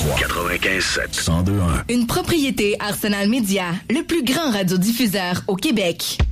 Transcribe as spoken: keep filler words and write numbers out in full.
trois. quatre-vingt-quinze sept. cent deux un. Une propriété Arsenal Média, le plus grand radiodiffuseur au Québec.